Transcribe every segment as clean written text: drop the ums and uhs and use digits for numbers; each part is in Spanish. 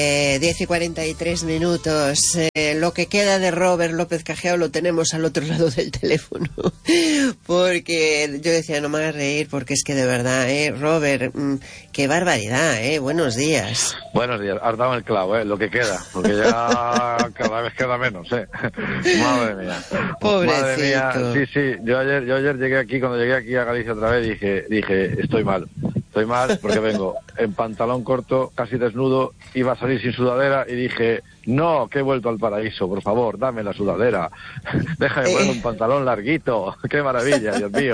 10:43. Lo que queda de Robert López Cajiao lo tenemos al otro lado del teléfono. Porque yo decía, no me hagas reír, porque es que de verdad, Robert, qué barbaridad, buenos días. Buenos días, has dado el clavo, lo que queda, porque ya cada vez queda menos, Madre mía. Pobrecito. Madre mía, sí, yo ayer llegué aquí, cuando llegué aquí a Galicia otra vez, dije, estoy mal porque vengo en pantalón corto, casi desnudo, iba a salir sin sudadera y dije, no, que he vuelto al paraíso, por favor, dame la sudadera, déjame poner un pantalón larguito, qué maravilla, Dios mío.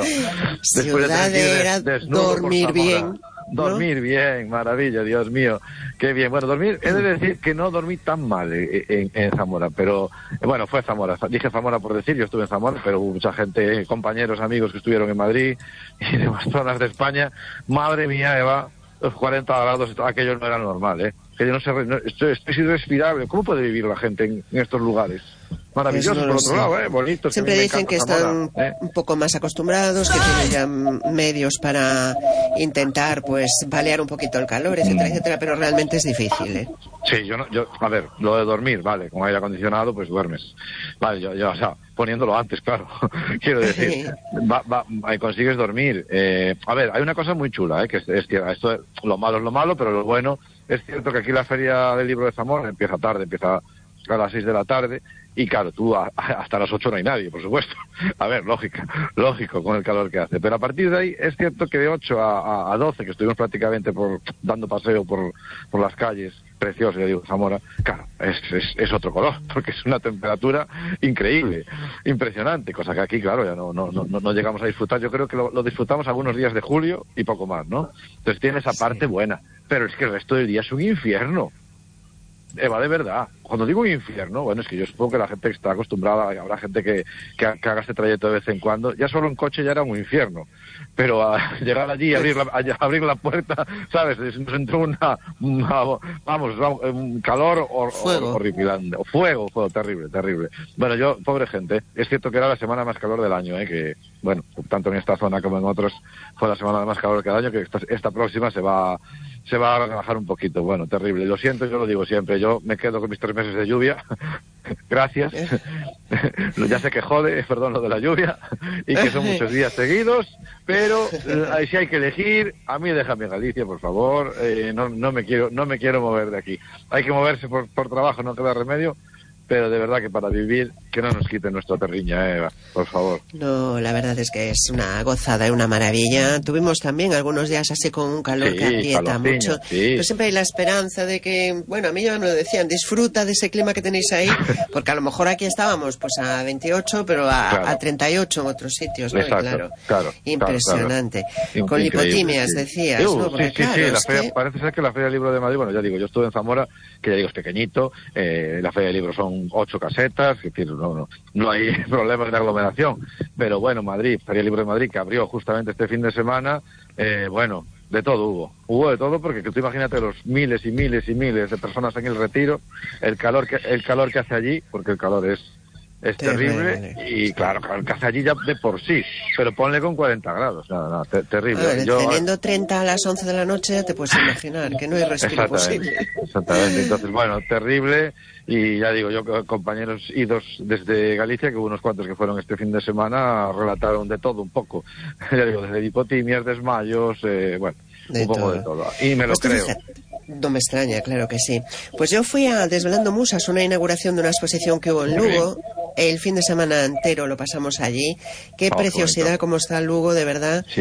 Sudadera, dormir bien. Dormir bien, maravilla, Dios mío, qué bien. Bueno, dormir, he de decir que no dormí tan mal en Zamora, pero bueno, fue Zamora, dije Zamora por decir, yo estuve en Zamora, pero hubo mucha gente, compañeros, amigos que estuvieron en Madrid y demás zonas de España. Madre mía, Eva, los 40 grados, aquello no era normal, que yo estoy irrespirable. ¿Cómo puede vivir la gente en estos lugares? Maravillosos, por otro lado, bonitos. Siempre dicen que están un poco más acostumbrados, que tienen ya medios para intentar, pues, paliar un poquito el calor, etcétera, etcétera, pero realmente es difícil, Sí, a ver, lo de dormir, vale, con aire acondicionado, pues duermes. Vale, yo, o sea, poniéndolo antes, claro, quiero decir, consigues dormir. A ver, hay una cosa muy chula, que es cierto, esto, lo malo es lo malo, pero lo bueno, es cierto que aquí la Feria del Libro de Zamora empieza tarde, empieza a las 6 de la tarde, y claro, tú hasta las 8 no hay nadie, por supuesto. A ver, lógico, con el calor que hace. Pero a partir de ahí, es cierto que de 8 a 12, que estuvimos prácticamente dando paseo por las calles, precioso, ya digo, Zamora, claro, es otro color, porque es una temperatura increíble, impresionante, cosa que aquí, claro, ya no llegamos a disfrutar. Yo creo que lo disfrutamos algunos días de julio y poco más, ¿no? Entonces tiene esa parte buena, pero es que el resto del día es un infierno. Eva, de verdad, cuando digo un infierno, bueno, es que yo supongo que la gente está acostumbrada, habrá gente que haga este trayecto de vez en cuando, ya solo en coche ya era un infierno, pero a llegar allí, abrir la puerta, ¿sabes? Nos entró un calor horripilante, fuego, terrible. Bueno, pobre gente, es cierto que era la semana más calor del año, que, bueno, tanto en esta zona como en otros, fue la semana más calor que el año, que esta próxima se va a relajar un poquito. Bueno, terrible. Lo siento, yo lo digo siempre. Yo me quedo con mis 3 meses de lluvia. Gracias. Ya sé que jode, perdón, lo de la lluvia, y que son muchos días seguidos, pero si hay que elegir, a mí déjame Galicia, por favor. No me quiero mover de aquí. Hay que moverse por trabajo, no queda remedio. Pero de verdad que para vivir, que no nos quiten nuestra terriña, Eva, por favor. No, la verdad es que es una gozada y una maravilla. Tuvimos también algunos días así con un calor que aprieta mucho. Sí. Pero siempre hay la esperanza de que, bueno, a mí ya me lo decían, disfruta de ese clima que tenéis ahí, porque a lo mejor aquí estábamos pues a 28, pero a 38 en otros sitios, ¿no? Exacto, claro. Impresionante. Con lipotimias, decías, ¿no? Porque, parece ser que la Feria del Libro de Madrid, bueno, ya digo, yo estuve en Zamora, que ya digo, es pequeñito, la Feria del Libro son 8 casetas, es decir, no hay problemas de aglomeración, pero bueno, Feria del Libro de Madrid, que abrió justamente este fin de semana, bueno, de todo hubo de todo, porque tú imagínate los miles y miles y miles de personas en el Retiro, el calor que hace allí, porque el calor es terrible, y claro, el que hace allí ya de por sí, pero ponle con 40 grados, terrible. A ver, teniendo 30 a las 11 de la noche ya te puedes imaginar que no hay respiro posible. Exactamente, entonces bueno, terrible, y ya digo, yo compañeros idos desde Galicia, que hubo unos cuantos que fueron este fin de semana, relataron de todo un poco, ya digo, desde hipotimias, desmayos, bueno, un poco de todo, y me lo creo. No me extraña, claro que sí. Pues yo fui a Desvelando Musas, una inauguración de una exposición que hubo en Lugo. El fin de semana entero lo pasamos allí. Qué preciosidad, cómo está Lugo, de verdad. Sí.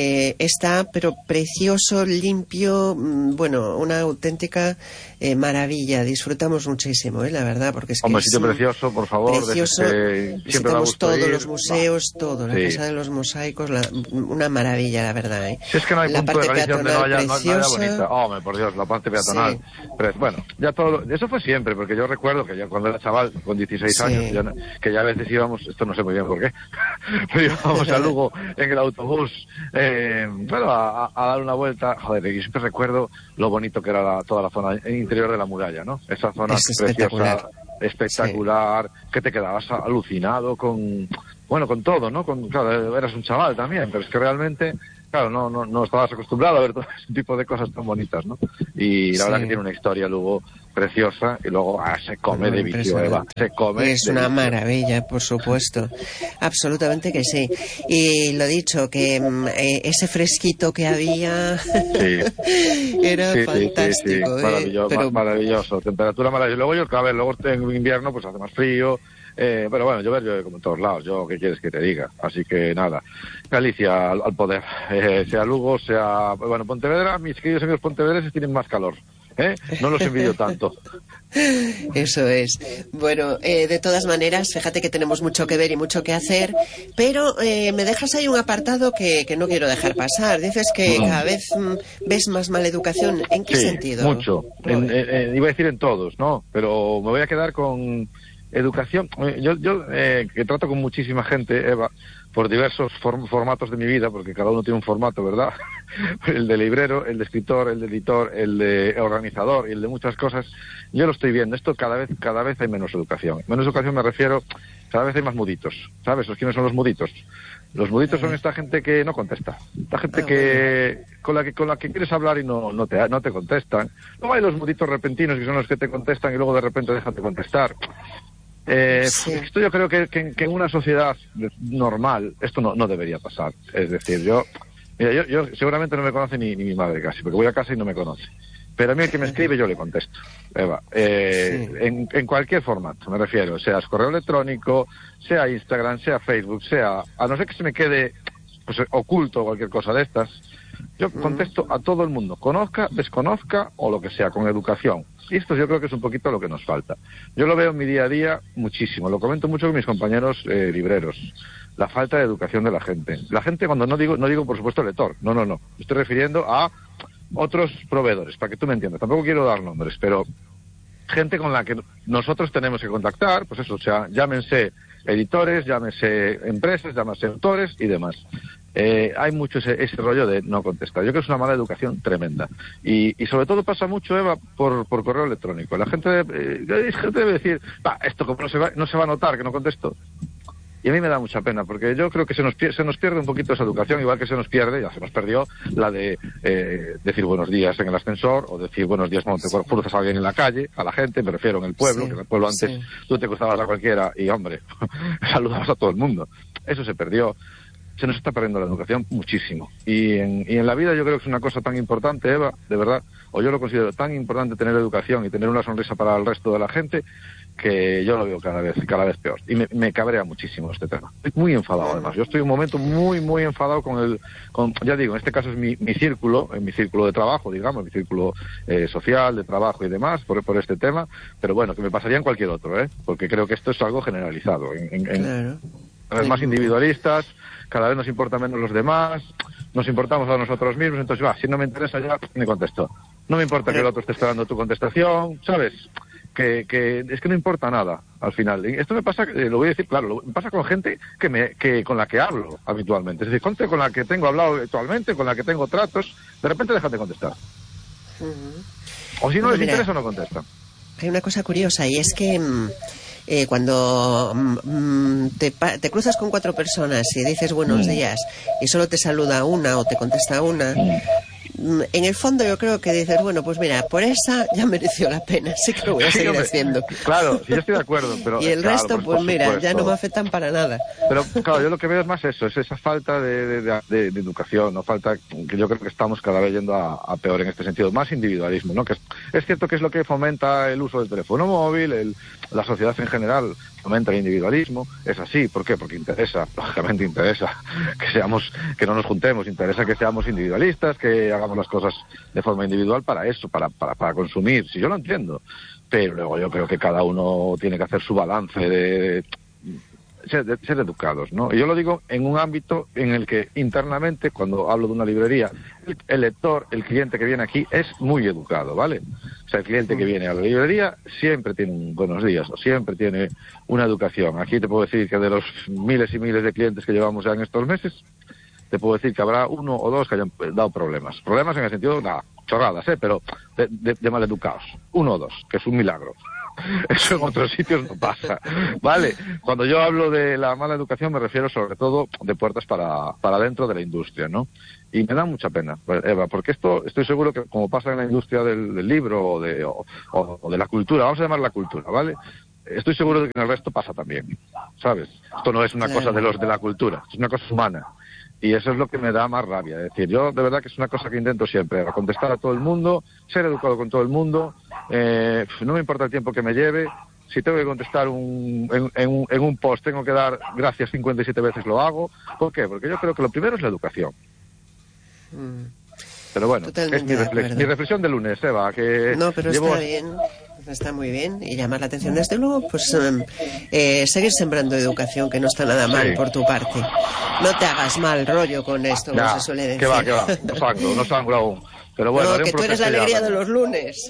Está, pero precioso, limpio, bueno, una auténtica maravilla. Disfrutamos muchísimo, la verdad, porque es que sitio precioso, por favor. Precioso. Visitamos todos los museos, todo, la Casa de los Mosaicos, una maravilla, la verdad. Si es que no hay punto de Galicia donde no haya bonita. Por Dios, la parte peatonal. Sí. Pero, bueno, ya todo, eso fue siempre, porque yo recuerdo que ya cuando era chaval, con 16 años, que ya a veces íbamos, esto no sé muy bien por qué, pero íbamos a Lugo en el autobús, a dar una vuelta. Joder, yo siempre recuerdo lo bonito que era toda la zona interior de la muralla, ¿no? Esa zona preciosa, espectacular, que te quedabas alucinado con todo, ¿no? Claro, eras un chaval también, pero es que realmente claro, no estabas acostumbrado a ver todo ese tipo de cosas tan bonitas, ¿no? Y la verdad que tiene una historia luego preciosa y luego se come de vicio, Eva, se come. Y es una maravilla, por supuesto, absolutamente que sí. Y lo dicho, que ese fresquito que había era fantástico. Sí. Maravilloso, temperatura maravillosa. Luego luego en invierno pues hace más frío. Pero bueno, llueve como en todos lados. ¿Qué quieres que te diga? Así que nada, Galicia al poder, sea Lugo, sea... Bueno, Pontevedra, mis queridos amigos pontevedreses tienen más calor, no los envidio tanto. Eso es. Bueno, de todas maneras, fíjate que tenemos mucho que ver y mucho que hacer, pero me dejas ahí un apartado que no quiero dejar pasar. Dices que cada vez ves más maleducación. ¿En qué sentido? Mucho. Iba a decir en todos, ¿no? Pero me voy a quedar con... educación. Yo que trato con muchísima gente, Eva, por diversos formatos de mi vida, porque cada uno tiene un formato, ¿verdad? El de librero, el de escritor, el de editor, el de organizador y el de muchas cosas. Yo lo estoy viendo. Esto cada vez hay menos educación. Menos educación me refiero, cada vez hay más muditos. ¿Sabes? ¿Quiénes son los muditos? Los muditos son esta gente que no contesta. Esta gente con la que quieres hablar y no te contestan. Luego hay los muditos repentinos que son los que te contestan y luego de repente dejan de contestar. Esto yo creo que en una sociedad normal esto no debería pasar. Es decir, yo seguramente no me conoce ni mi madre casi, porque voy a casa y no me conoce. Pero a mí el que me escribe yo le contesto, Eva, en cualquier formato, me refiero, sea correo electrónico, sea Instagram, sea Facebook, sea, a no ser que se me quede pues oculto o cualquier cosa de estas, yo contesto a todo el mundo, conozca, desconozca o lo que sea, con educación. Y esto yo creo que es un poquito lo que nos falta. Yo lo veo en mi día a día muchísimo, lo comento mucho con mis compañeros libreros. La falta de educación de la gente. La gente, cuando no digo por supuesto lector, no. Me estoy refiriendo a otros proveedores, para que tú me entiendas. Tampoco quiero dar nombres, pero gente con la que nosotros tenemos que contactar, pues eso, o sea, llámense editores, llámense empresas, llámense autores y demás. Hay mucho ese rollo de no contestar. Yo creo que es una mala educación tremenda. Y sobre todo pasa mucho, Eva, por correo electrónico. La gente debe decir, esto como no se va a notar que no contesto. Y a mí me da mucha pena, porque yo creo que se nos pierde un poquito esa educación, igual que ya se nos perdió la de decir buenos días en el ascensor, o decir buenos días cuando te cruzas a alguien en la calle, a la gente, me refiero en el pueblo, que en el pueblo antes tú te cruzabas a cualquiera y, hombre, saludabas a todo el mundo. Eso se perdió. Se nos está perdiendo la educación muchísimo. Y en la vida yo creo que es una cosa tan importante, Eva, de verdad, o yo lo considero tan importante tener educación y tener una sonrisa para el resto de la gente, que yo lo veo cada vez peor. Y me cabrea muchísimo este tema. Estoy muy enfadado, además. Yo estoy en un momento muy, muy enfadado ya digo, en este caso es mi círculo, en mi círculo de trabajo, digamos, mi círculo social, de trabajo y demás, por este tema, pero bueno, que me pasaría en cualquier otro, porque creo que esto es algo generalizado. Claro. Cada vez más individualistas, cada vez nos importan menos los demás, nos importamos a nosotros mismos, entonces si no me interesa ya, ni contesto. No me importa que el otro esté esperando tu contestación, ¿sabes? Que es que no importa nada al final. Esto me pasa, lo voy a decir claro, me pasa con gente con la que hablo habitualmente. Es decir, gente con la que tengo hablado habitualmente, con la que tengo tratos, de repente dejan de contestar. O si no les interesa, no contestan. Hay una cosa curiosa y es que cuando te cruzas con 4 personas y dices buenos días y solo te saluda una o te contesta una, en el fondo yo creo que dices, bueno, pues mira, por esa ya mereció la pena, sí que lo voy a seguir haciendo. Claro, sí, yo estoy de acuerdo. Pero, y el resto, pues mira, ya no me afectan para nada. Pero claro, yo lo que veo es más eso, es esa falta de educación, no falta, que yo creo que estamos cada vez yendo a peor en este sentido, más individualismo, ¿no? Que es cierto que es lo que fomenta el uso del teléfono móvil, la sociedad en general fomenta el individualismo, es así, ¿por qué? Porque interesa, lógicamente interesa que no nos juntemos, interesa que seamos individualistas, que hagamos las cosas de forma individual para eso, para consumir, si yo lo entiendo, pero luego yo creo que cada uno tiene que hacer su balance de ser educados, ¿no? Y yo lo digo en un ámbito en el que internamente, cuando hablo de una librería, el lector, el cliente que viene aquí es muy educado, ¿vale? O sea, el cliente que viene a la librería siempre tiene un buenos días, o siempre tiene una educación. Aquí te puedo decir que de los miles y miles de clientes que llevamos ya en estos meses, te puedo decir que habrá 1 o 2 que hayan dado problemas. Problemas en el sentido, chorradas, pero de maleducados. 1 o 2, que es un milagro. Eso en otros sitios no pasa, ¿vale? Cuando yo hablo de la mala educación me refiero sobre todo de puertas para dentro de la industria, ¿no? Y me da mucha pena, Eva, porque esto estoy seguro que como pasa en la industria del libro o de la cultura, vamos a llamar la cultura, ¿vale? Estoy seguro de que en el resto pasa también, ¿sabes? Esto no es una cosa de los de la cultura, es una cosa humana. Y eso es lo que me da más rabia. Es decir, yo de verdad que es una cosa que intento siempre, contestar a todo el mundo, ser educado con todo el mundo, no me importa el tiempo que me lleve. Si tengo que contestar en un post, tengo que dar gracias 57 veces, lo hago. ¿Por qué? Porque yo creo que lo primero es la educación. Pero bueno, totalmente es mi reflexión de lunes, Eva. Que no, pero está bien. Está muy bien, y llamar la atención desde luego, pues seguir sembrando educación, que no está nada mal por tu parte. No te hagas mal rollo con esto, como se suele decir. Que va, no sangro aún. Pero bueno, no, que tú eres la alegría de los lunes.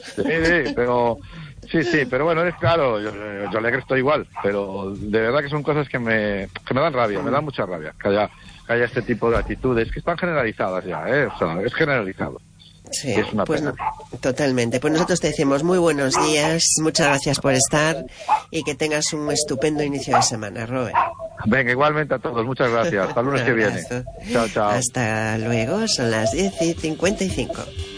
Sí, pero bueno, es claro, yo alegre estoy igual, pero de verdad que son cosas que me dan rabia, me dan mucha rabia, que haya este tipo de actitudes que están generalizadas ya, o sea, es generalizado. Sí, pues no, totalmente. Pues nosotros te decimos muy buenos días, muchas gracias por estar y que tengas un estupendo inicio de semana, Robert. Venga, igualmente a todos, muchas gracias. Hasta el lunes que viene. Chao. Hasta luego, son las 10:55.